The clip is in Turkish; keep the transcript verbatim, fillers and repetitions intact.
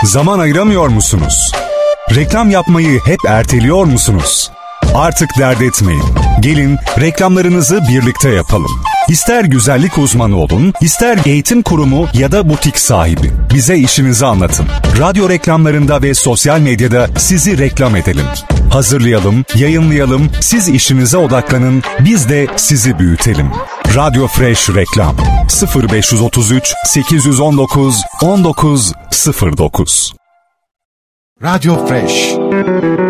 Zaman ayıramıyor musunuz? Reklam yapmayı hep erteliyor musunuz? Artık dert etmeyin. Gelin reklamlarınızı birlikte yapalım. İster güzellik uzmanı olun, ister eğitim kurumu ya da butik sahibi. Bize işinizi anlatın. Radyo reklamlarında ve sosyal medyada sizi reklam edelim. Hazırlayalım, yayınlayalım, siz işinize odaklanın, biz de sizi büyütelim. Radyo Fresh Reklam sıfır beş otuz üç sekiz on dokuz on dokuz sıfır dokuz. Radyo Fresh.